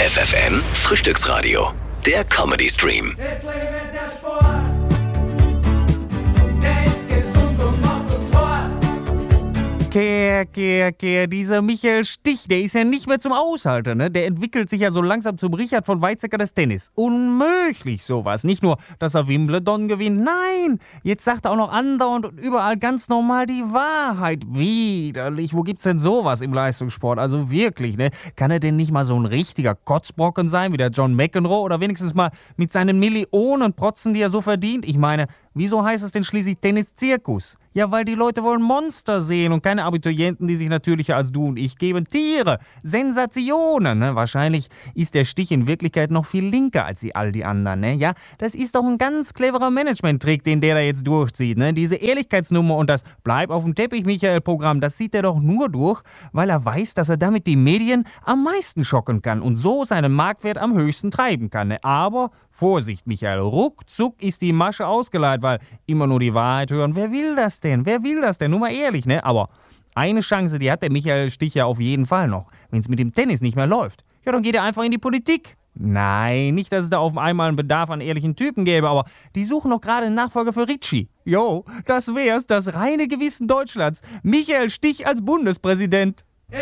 FFN Frühstücksradio, der Comedy-Stream. Deswegen wird der Sport, der ist gesund und macht uns Kehr, dieser Michael Stich, der ist ja nicht mehr zum Aushalten, ne? Der entwickelt sich ja so langsam zum Richard von Weizsäcker des Tennis. Unmöglich sowas. Nicht nur, dass er Wimbledon gewinnt, nein, jetzt sagt er auch noch andauernd und überall ganz normal die Wahrheit. Widerlich, wo gibt's denn sowas im Leistungssport? Also wirklich, ne? Kann er denn nicht mal so ein richtiger Kotzbrocken sein, wie der John McEnroe, oder wenigstens mal mit seinen Millionen protzen, die er so verdient? Ich meine, wieso heißt es denn schließlich Tennis-Zirkus? Ja, weil die Leute wollen Monster sehen und keine Abiturienten, die sich natürlicher als du und ich geben. Tiere, Sensationen. Ne? Wahrscheinlich ist der Stich in Wirklichkeit noch viel linker als all die anderen. Ne? Ja, das ist doch ein ganz cleverer Management-Trick, den der da jetzt durchzieht. Ne? Diese Ehrlichkeitsnummer und das Bleib auf dem Teppich, Michael-Programm, das zieht er doch nur durch, weil er weiß, dass er damit die Medien am meisten schocken kann und so seinen Marktwert am höchsten treiben kann. Ne? Aber Vorsicht, Michael, ruckzuck ist die Masche ausgeleiert, weil immer nur die Wahrheit hören. Wer will das denn? Wer will das denn? Nur mal ehrlich, ne? Aber eine Chance, die hat der Michael Stich ja auf jeden Fall noch. Wenn es mit dem Tennis nicht mehr läuft, ja, dann geht er einfach in die Politik. Nein, nicht, dass es da auf einmal einen Bedarf an ehrlichen Typen gäbe, aber die suchen doch gerade einen Nachfolger für Ritchie. Jo, das wär's, das reine Gewissen Deutschlands. Michael Stich als Bundespräsident.